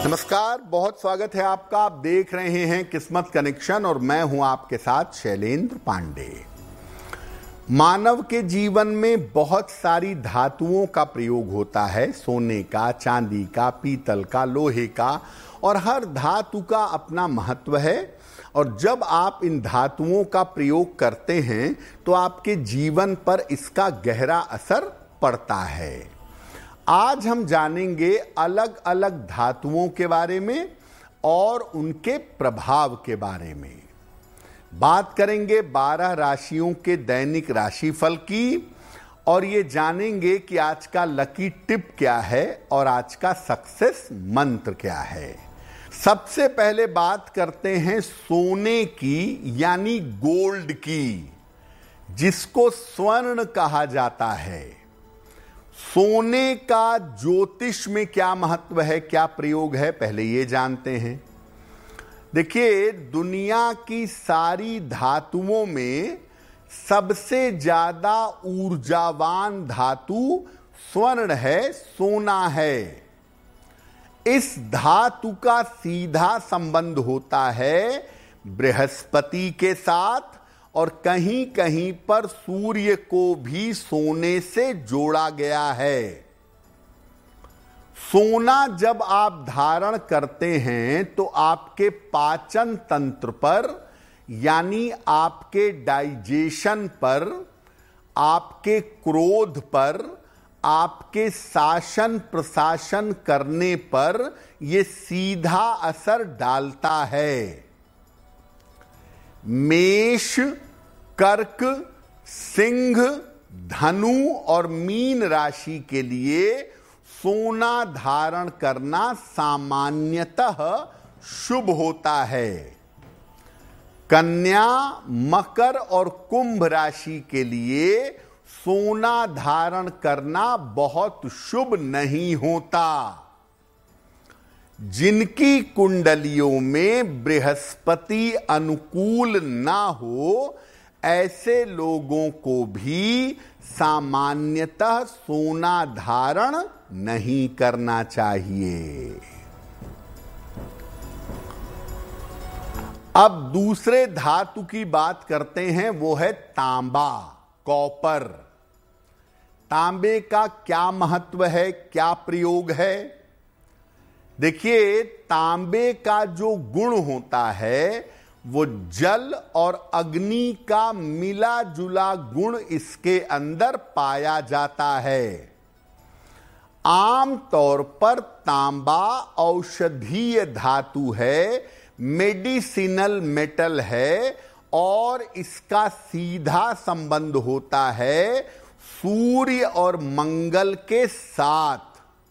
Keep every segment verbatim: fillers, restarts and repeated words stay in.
नमस्कार, बहुत स्वागत है आपका। आप देख रहे हैं किस्मत कनेक्शन और मैं हूं आपके साथ शैलेंद्र पांडे। मानव के जीवन में बहुत सारी धातुओं का प्रयोग होता है, सोने का, चांदी का, पीतल का, लोहे का, और हर धातु का अपना महत्व है। और जब आप इन धातुओं का प्रयोग करते हैं तो आपके जीवन पर इसका गहरा असर पड़ता है। आज हम जानेंगे अलग अलग धातुओं के बारे में और उनके प्रभाव के बारे में। बात करेंगे बारह राशियों के दैनिक राशिफल की और ये जानेंगे कि आज का लकी टिप क्या है और आज का सक्सेस मंत्र क्या है। सबसे पहले बात करते हैं सोने की, यानी गोल्ड की, जिसको स्वर्ण कहा जाता है। सोने का ज्योतिष में क्या महत्व है, क्या प्रयोग है, पहले ये जानते हैं। देखिए, दुनिया की सारी धातुओं में सबसे ज्यादा ऊर्जावान धातु स्वर्ण है, सोना है। इस धातु का सीधा संबंध होता है बृहस्पति के साथ और कहीं कहीं पर सूर्य को भी सोने से जोड़ा गया है। सोना जब आप धारण करते हैं तो आपके पाचन तंत्र पर, यानी आपके डाइजेशन पर, आपके क्रोध पर, आपके शासन प्रशासन करने पर यह सीधा असर डालता है। मेष, कर्क, सिंह, धनु और मीन राशि के लिए सोना धारण करना सामान्यतः शुभ होता है। कन्या, मकर और कुंभ राशि के लिए सोना धारण करना बहुत शुभ नहीं होता। जिनकी कुंडलियों में बृहस्पति अनुकूल ना हो, ऐसे लोगों को भी सामान्यतः सोना धारण नहीं करना चाहिए। अब दूसरे धातु की बात करते हैं, वो है तांबा, कॉपर। तांबे का क्या महत्व है, क्या प्रयोग है? देखिए, तांबे का जो गुण होता है वो जल और अग्नि का मिला जुला गुण इसके अंदर पाया जाता है। आम तौर पर तांबा औषधीय धातु है, मेडिसिनल मेटल है और इसका सीधा संबंध होता है सूर्य और मंगल के साथ।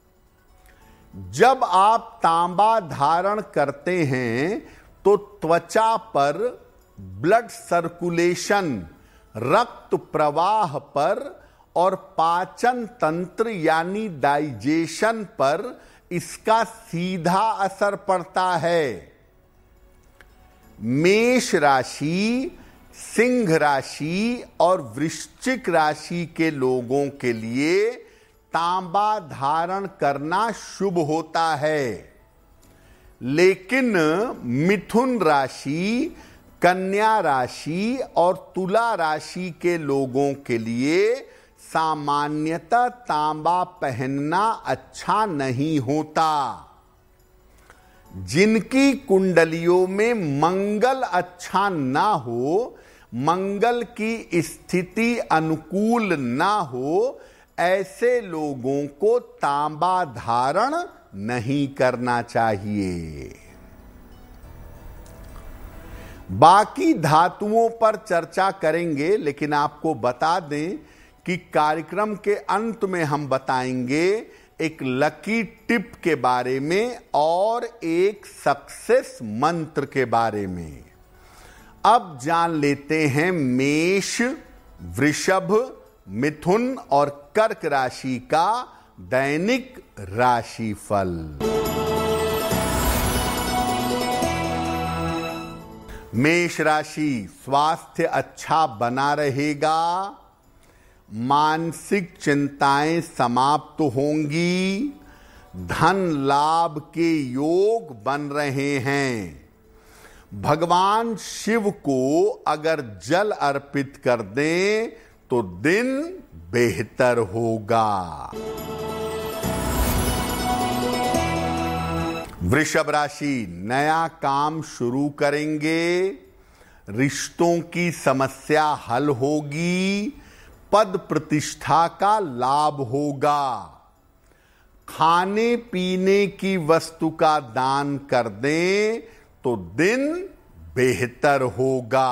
जब आप तांबा धारण करते हैं तो त्वचा पर ब्लड सर्कुलेशन, रक्त प्रवाह पर और पाचन तंत्र यानी डाइजेशन पर इसका सीधा असर पड़ता है। मेष राशि, सिंह राशि और वृश्चिक राशि के लोगों के लिए तांबा धारण करना शुभ होता है। लेकिन मिथुन राशि, कन्या राशि और तुला राशि के लोगों के लिए सामान्यतः तांबा पहनना अच्छा नहीं होता। जिनकी कुंडलियों में मंगल अच्छा ना हो, मंगल की स्थिति अनुकूल ना हो, ऐसे लोगों को तांबा धारण नहीं करना चाहिए। बाकी धातुओं पर चर्चा करेंगे, लेकिन आपको बता दें कि कार्यक्रम के अंत में हम बताएंगे एक लकी टिप के बारे में और एक सक्सेस मंत्र के बारे में। अब जान लेते हैं मेष, वृषभ, मिथुन और कर्क राशि का दैनिक राशिफल। मेष राशि, स्वास्थ्य अच्छा बना रहेगा, मानसिक चिंताएं समाप्त होंगी, धन लाभ के योग बन रहे हैं। भगवान शिव को अगर जल अर्पित कर दें तो दिन बेहतर होगा। वृषभ राशि, नया काम शुरू करेंगे, रिश्तों की समस्या हल होगी, पद प्रतिष्ठा का लाभ होगा। खाने पीने की वस्तु का दान कर दें तो दिन बेहतर होगा।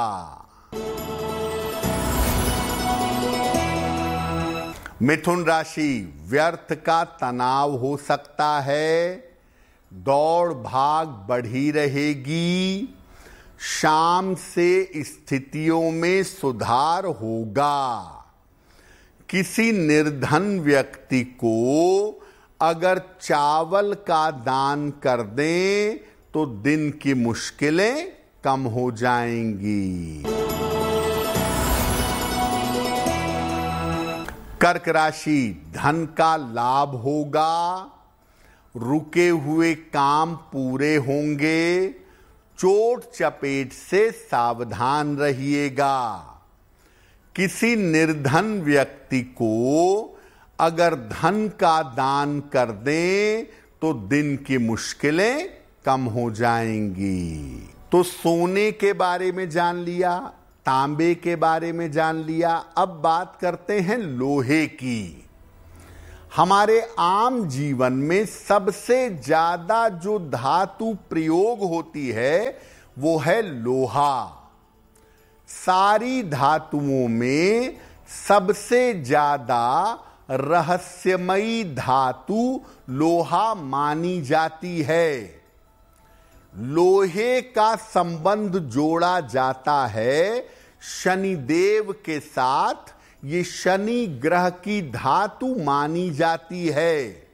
मिथुन राशि, व्यर्थ का तनाव हो सकता है, दौड़ भाग बढ़ी रहेगी, शाम से स्थितियों में सुधार होगा। किसी निर्धन व्यक्ति को अगर चावल का दान कर दें तो दिन की मुश्किलें कम हो जाएंगी। कर्क राशि, धन का लाभ होगा, रुके हुए काम पूरे होंगे, चोट चपेट से सावधान रहिएगा। किसी निर्धन व्यक्ति को अगर धन का दान कर दें तो दिन की मुश्किलें कम हो जाएंगी। तो सोने के बारे में जान लिया, तांबे के बारे में जान लिया, अब बात करते हैं लोहे की। हमारे आम जीवन में सबसे ज्यादा जो धातु प्रयोग होती है वो है लोहा। सारी धातुओं में सबसे ज्यादा रहस्यमयी धातु लोहा मानी जाती है। लोहे का संबंध जोड़ा जाता है शनिदेव के साथ, ये शनि ग्रह की धातु मानी जाती है।